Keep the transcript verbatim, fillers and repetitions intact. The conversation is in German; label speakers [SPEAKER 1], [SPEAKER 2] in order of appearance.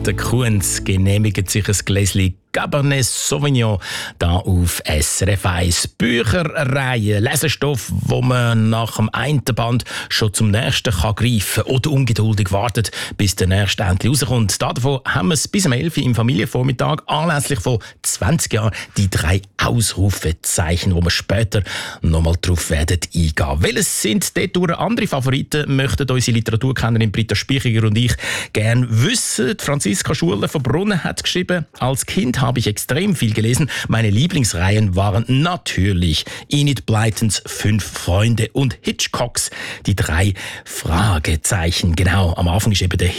[SPEAKER 1] der Kunz genehmigt sich ein Gläschen Cabernet Sauvignon da auf S R F eins. Bücherreihe, Lesestoff, wo man nach dem einen Band schon zum nächsten kann greifen oder ungeduldig wartet, bis der nächste endlich rauskommt. Davon haben wir es bis um elf Uhr im Familienvormittag anlässlich von zwanzig Jahren die drei Ausrufezeichen, wo wir später nochmal drauf werden eingehen. Welches sind dort andere Favoriten, möchten unsere Literaturkennerin Britta Spichiger und ich gerne wissen. Franziska Schuler von Brunnen hat geschrieben, als Kind habe ich extrem viel gelesen. Meine Lieblingsreihen waren natürlich Enid Blytons Fünf Freunde und Hitchcocks Die drei Fragezeichen. Genau, am Anfang ist eben der